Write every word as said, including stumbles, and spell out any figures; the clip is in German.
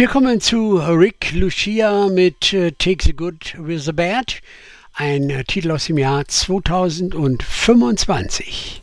Wir kommen zu Rick Lucia mit äh, Take the Good with the Bad, ein äh, Titel aus dem Jahr zweitausendfünfundzwanzig.